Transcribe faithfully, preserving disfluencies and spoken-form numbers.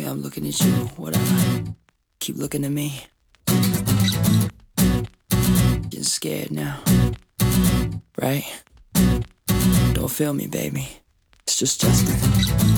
Yeah, I'm looking at you, whatever. Keep looking at me. Getting scared now, right? Don't feel me, baby. It's just Justin.